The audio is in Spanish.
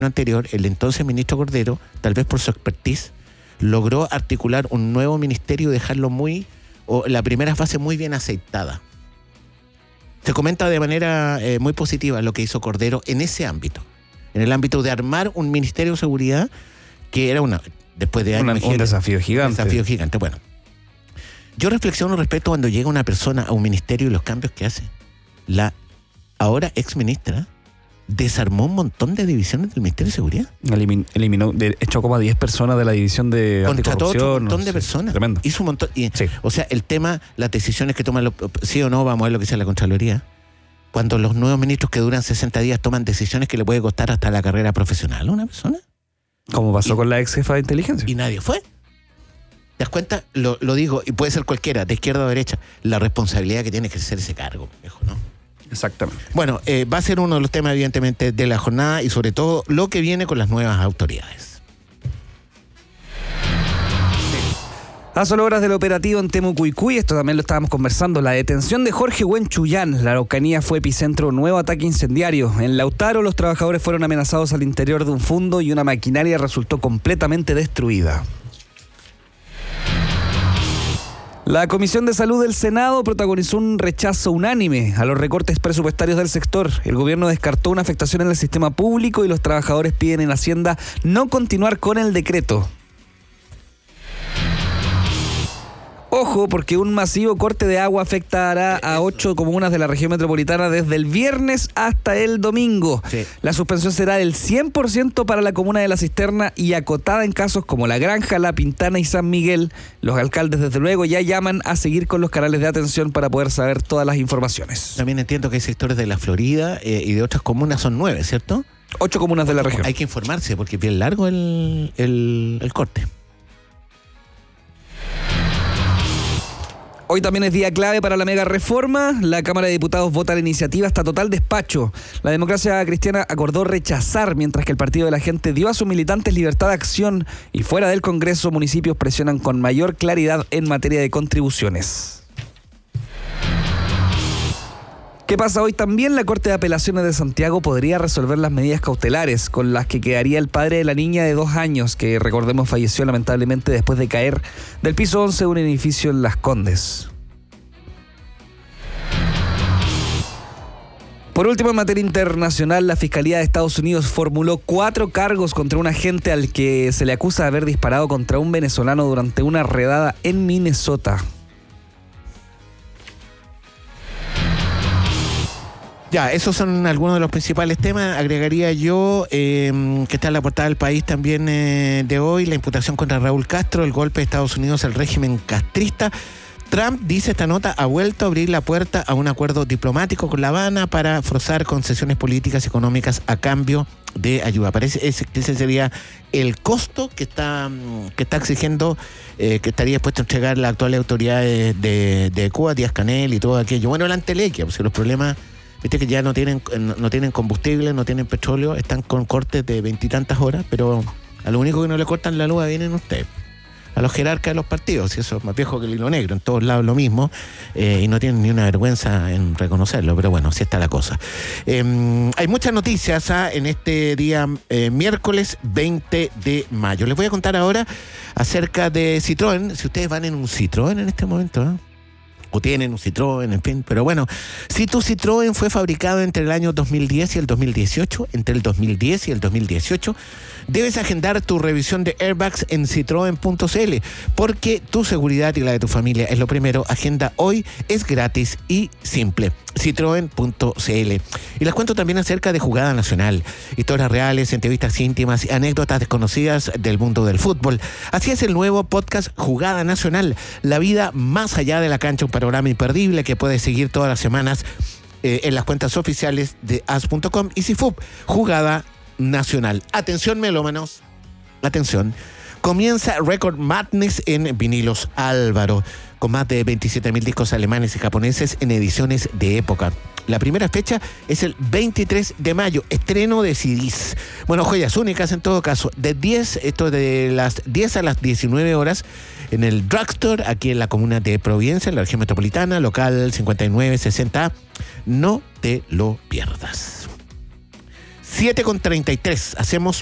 anterior, el entonces ministro Cordero, tal vez por su expertise, logró articular un nuevo ministerio y dejarlo la primera fase muy bien aceitada. Se comenta de manera muy positiva lo que hizo Cordero en ese ámbito, en el ámbito de armar un ministerio de seguridad que era después de años... Un desafío gigante. Un desafío gigante, bueno. Yo reflexiono respecto cuando llega una persona a un ministerio y los cambios que hace. La ahora exministra desarmó un montón de divisiones del Ministerio de Seguridad. Eliminó, echó como a 10 personas de la división de contrató anticorrupción. Otro montón de personas. Tremendo. Hizo un montón. Sí. O sea, el tema, las decisiones que toman, sí o no, vamos a ver lo que sea la Contraloría. Cuando los nuevos ministros que duran 60 días toman decisiones que le puede costar hasta la carrera profesional a una persona. Como pasó con la ex jefa de inteligencia. Y nadie fue. ¿Te das cuenta? Lo digo, y puede ser cualquiera, de izquierda o derecha, la responsabilidad que tiene que ejercer ese cargo, viejo, ¿no? Exactamente. Bueno, va a ser uno de los temas, evidentemente, de la jornada y sobre todo lo que viene con las nuevas autoridades. A solo horas del operativo en Temucuicui, esto también lo estábamos conversando, la detención de Jorge Huenchuyán. La Araucanía fue epicentro de un nuevo ataque incendiario. En Lautaro, los trabajadores fueron amenazados al interior de un fundo y una maquinaria resultó completamente destruida. La Comisión de Salud del Senado protagonizó un rechazo unánime a los recortes presupuestarios del sector. El gobierno descartó una afectación en el sistema público y los trabajadores piden en Hacienda no continuar con el decreto. Ojo, porque un masivo corte de agua afectará a 8 comunas de la región metropolitana desde el viernes hasta el domingo. Sí. La suspensión será del 100% para la comuna de La Cisterna y acotada en casos como La Granja, La Pintana y San Miguel. Los alcaldes, desde luego, ya llaman a seguir con los canales de atención para poder saber todas las informaciones. También entiendo que hay sectores de la Florida y de otras comunas, son 9, ¿cierto? 8 comunas de la región. Hay que informarse porque es bien largo el corte. Hoy también es día clave para la mega reforma. La Cámara de Diputados vota la iniciativa hasta total despacho. La Democracia Cristiana acordó rechazar, mientras que el Partido de la Gente dio a sus militantes libertad de acción y fuera del Congreso, municipios presionan con mayor claridad en materia de contribuciones. ¿Qué pasa hoy? También la Corte de Apelaciones de Santiago podría resolver las medidas cautelares con las que quedaría el padre de la niña de 2 años, que recordemos falleció lamentablemente después de caer del piso 11 de un edificio en Las Condes. Por último, en materia internacional, la Fiscalía de Estados Unidos formuló 4 cargos contra un agente al que se le acusa de haber disparado contra un venezolano durante una redada en Minnesota. Ya, esos son algunos de los principales temas. Agregaría yo que está en la portada del País también de hoy, la imputación contra Raúl Castro, el golpe de Estados Unidos al régimen castrista. Trump, dice esta nota, ha vuelto a abrir la puerta a un acuerdo diplomático con La Habana para forzar concesiones políticas y económicas a cambio de ayuda. Parece que ese sería el costo que está exigiendo, que estaría dispuesto a entregar la actual autoridad de Cuba, Díaz-Canel y todo aquello. Bueno, la entelequia, pues los problemas... Viste que ya no tienen combustible, no tienen petróleo, están con cortes de 20 y tantas horas, pero a lo único que no le cortan la luz vienen ustedes. A los jerarcas de los partidos, y eso es más viejo que el hilo negro, en todos lados lo mismo, y no tienen ni una vergüenza en reconocerlo, pero bueno, así está la cosa. Hay muchas noticias en este día miércoles 20 de mayo. Les voy a contar ahora acerca de Citroën, si ustedes van en un Citroën en este momento, o tienen un Citroën, en fin, pero bueno, si tu Citroën fue fabricado entre el año 2010 y el 2018, entre el 2010 y el 2018, debes agendar tu revisión de airbags en citroen.cl, porque tu seguridad y la de tu familia es lo primero. Agenda hoy, es gratis y simple. Citroen.cl. Y les cuento también acerca de Jugada Nacional, historias reales, entrevistas íntimas y anécdotas desconocidas del mundo del fútbol. Así es el nuevo podcast Jugada Nacional, la vida más allá de la cancha, un programa imperdible que puedes seguir todas las semanas en las cuentas oficiales de as.com y Cifub. Jugada Nacional. Atención, melómanos. Atención. Comienza Record Madness en Vinilos Álvaro, con más de 27.000 discos alemanes y japoneses en ediciones de época. La primera fecha es el 23 de mayo, estreno de CDs. Bueno, joyas únicas en todo caso. De las 10 a las 19 horas en el Drugstore, aquí en la comuna de Providencia, en la región metropolitana, local 5960A. No te lo pierdas. 7:33. Hacemos